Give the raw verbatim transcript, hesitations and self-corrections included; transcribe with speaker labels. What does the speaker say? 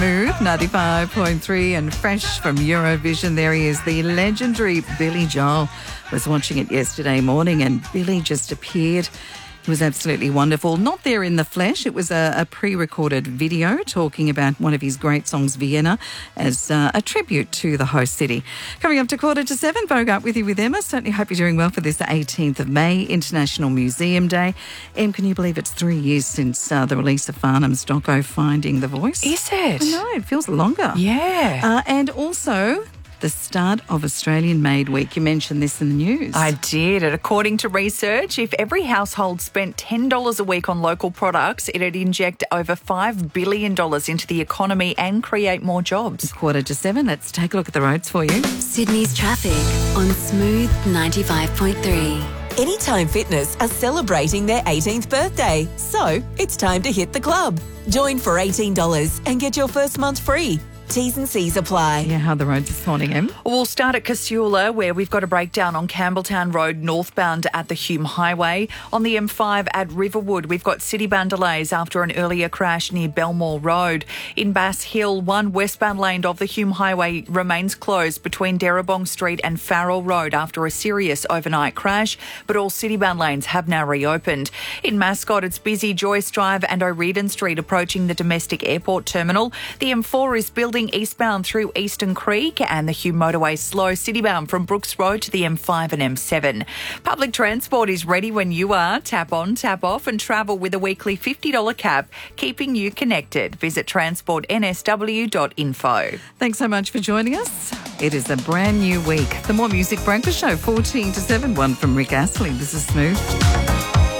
Speaker 1: Smooth ninety-five point three and fresh from Eurovision. There he is, the legendary Billy Joel. Was watching it yesterday morning and Billy just appeared. It was absolutely wonderful. Not there in the flesh. It was a, a pre-recorded video talking about one of his great songs, Vienna, as uh, a tribute to the host city. Coming up to quarter to seven, Bogart with you with Emma. Certainly hope you're doing well for this eighteenth of May, International Museum Day. Em, can you believe it's three years since uh, the release of Farnham's doco, Finding the Voice?
Speaker 2: Is it?
Speaker 1: I know, it feels longer.
Speaker 2: Yeah.
Speaker 1: Uh, and also the start of Australian Made Week. You mentioned this in the news.
Speaker 2: I did. And according to research, if every household spent ten dollars a week on local products, it'd inject over five billion dollars into the economy and create more jobs.
Speaker 1: Quarter to seven, let's take a look at the roads for you.
Speaker 3: Sydney's traffic on Smooth ninety-five point three.
Speaker 4: Anytime Fitness are celebrating their eighteenth birthday, so it's time to hit the club. Join for eighteen dollars and get your first month free. T's and C's apply.
Speaker 1: Yeah, how are the roads this morning, Em?
Speaker 2: We'll start at Casula, where we've got a breakdown on Campbelltown Road northbound at the Hume Highway. On the M five at Riverwood, we've got city-bound delays after an earlier crash near Belmore Road. In Bass Hill, one westbound lane of the Hume Highway remains closed between Darrabong Street and Farrell Road after a serious overnight crash, but all city-bound lanes have now reopened. In Mascot, it's busy Joyce Drive and O'Riordan Street approaching the domestic airport terminal. The M four is building eastbound through Eastern Creek and the Hume Motorway slow citybound from Brooks Road to the M five and M seven. Public transport is ready when you are. Tap on, tap off and travel with a weekly fifty dollars cap, keeping you connected. Visit transport n s w dot info.
Speaker 1: Thanks so much for joining us. It is a brand new week. The More Music Breakfast Show, fourteen to seven, one from Rick Astley. This is Smooth.